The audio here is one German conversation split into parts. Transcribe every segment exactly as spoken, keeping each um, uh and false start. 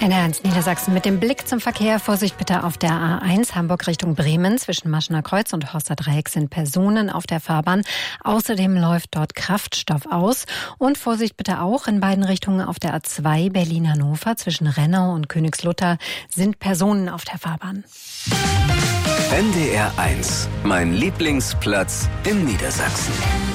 N R eins Niedersachsen mit dem Blick zum Verkehr. Vorsicht bitte auf der A eins Hamburg Richtung Bremen. Zwischen Maschener Kreuz und Horster Dreieck sind Personen auf der Fahrbahn. Außerdem läuft dort Kraftstoff aus. Und Vorsicht bitte auch in beiden Richtungen auf der A zwei Berlin-Hannover. Zwischen Rennau und Königslutter sind Personen auf der Fahrbahn. N D R eins, mein Lieblingsplatz in Niedersachsen.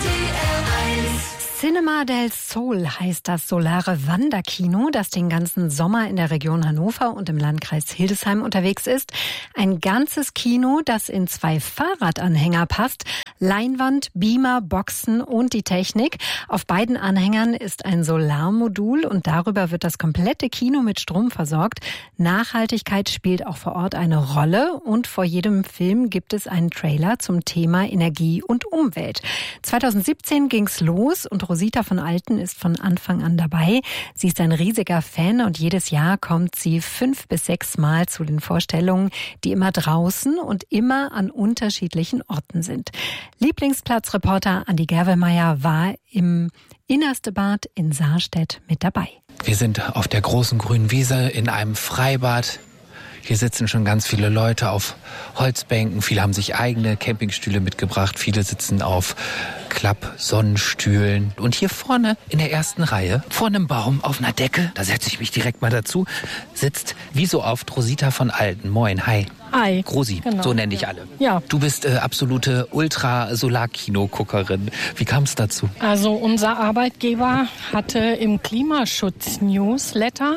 Cinema del Sol heißt das solare Wanderkino, das den ganzen Sommer in der Region Hannover und im Landkreis Hildesheim unterwegs ist. Ein ganzes Kino, das in zwei Fahrradanhänger passt. Leinwand, Beamer, Boxen und die Technik. Auf beiden Anhängern ist ein Solarmodul und darüber wird das komplette Kino mit Strom versorgt. Nachhaltigkeit spielt auch vor Ort eine Rolle und vor jedem Film gibt es einen Trailer zum Thema Energie und Umwelt. zweitausendsiebzehn ging's los und Rosita von Alten ist von Anfang an dabei. Sie ist ein riesiger Fan und jedes Jahr kommt sie fünf bis sechs Mal zu den Vorstellungen, die immer draußen und immer an unterschiedlichen Orten sind. Lieblingsplatzreporter Andi Gervelmeier war im Innerstebad in Saarstedt mit dabei. Wir sind auf der großen grünen Wiese in einem Freibad. Hier sitzen schon ganz viele Leute auf Holzbänken. Viele haben sich eigene Campingstühle mitgebracht. Viele sitzen auf Klapp-Sonnenstühlen. Und hier vorne in der ersten Reihe, vor einem Baum auf einer Decke, da setze ich mich direkt mal dazu, sitzt wie so oft Rosita von Alten. Moin, hi. Hi. Rosi, Genau. so nenne ich alle. Ja. Du bist äh, absolute Ultra-Solar-Kino-Guckerin. Wie kam es dazu? Also unser Arbeitgeber hatte im Klimaschutz-Newsletter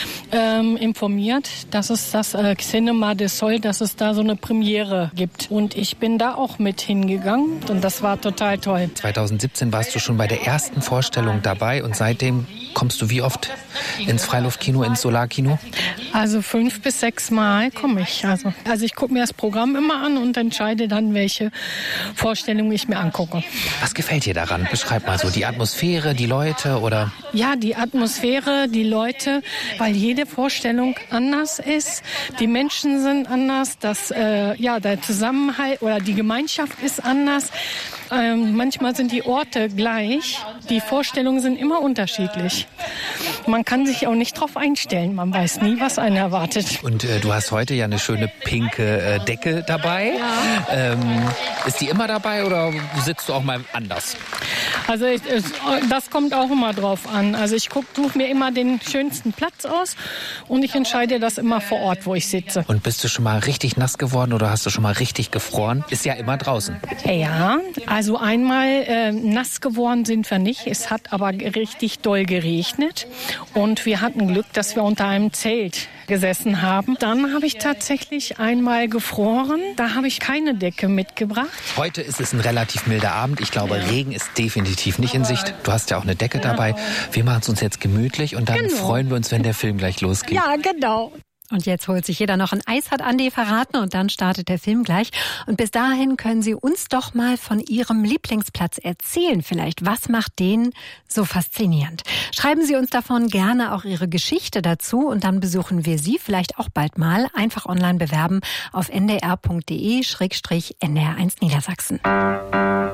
ähm, informiert, dass es das äh, Cinema del Sol, dass es da so eine Premiere gibt. Und ich bin da auch mit hingegangen und das war total toll. zweitausendsiebzehn warst du schon bei der ersten Vorstellung dabei und seitdem kommst du wie oft ins Freiluftkino, ins Solarkino? Also fünf bis sechs Mal komme ich. Also, also ich gucke mir das Programm immer an und entscheide dann, welche Vorstellung ich mir angucke. Was gefällt dir daran? Beschreib mal so die Atmosphäre, die Leute oder... Ja, die Atmosphäre, die Leute, weil jede Vorstellung anders ist. Die Menschen sind anders, das, äh, ja, der Zusammenhalt oder die Gemeinschaft ist anders. Ähm, manchmal sind die Orte gleich, die Vorstellungen sind immer unterschiedlich. Man kann sich auch nicht drauf einstellen, man weiß nie, was einen erwartet. Und äh, du hast heute ja eine schöne pinke äh, Decke dabei. Ja. Ähm, ist die immer dabei oder sitzt du auch mal anders? Also ich, das kommt auch immer drauf an. Also ich suche mir immer den schönsten Platz aus und ich entscheide das immer vor Ort, wo ich sitze. Und bist du schon mal richtig nass geworden oder hast du schon mal richtig gefroren? Ist ja immer draußen. Ja, also einmal äh, nass geworden sind wir nicht. Es hat aber richtig doll geregnet und wir hatten Glück, dass wir unter einem Zelt gesessen haben. Dann habe ich tatsächlich einmal gefroren. Da habe ich keine Decke mitgebracht. Heute ist es ein relativ milder Abend. Ich glaube, ja. Regen ist definitiv nicht in Sicht. Du hast ja auch eine Decke ja. dabei. Wir machen es uns jetzt gemütlich und dann genau. freuen wir uns, wenn der Film gleich losgeht. Ja, genau. Und jetzt holt sich jeder noch ein Eis, hat Andi verraten, und dann startet der Film gleich. Und bis dahin können Sie uns doch mal von Ihrem Lieblingsplatz erzählen vielleicht. Was macht den so faszinierend? Schreiben Sie uns davon gerne auch Ihre Geschichte dazu und dann besuchen wir Sie vielleicht auch bald mal. Einfach online bewerben auf n d r punkt d e slash n d r eins Niedersachsen.